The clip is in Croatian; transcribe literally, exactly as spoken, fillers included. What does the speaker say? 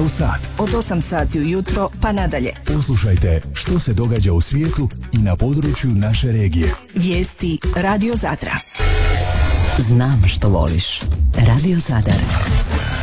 u sat. Od osam sati ujutro pa nadalje. Poslušajte što se događa u svijetu i na području naše regije. Vijesti Radio Zadra. Znam što voliš. Radio Zadar.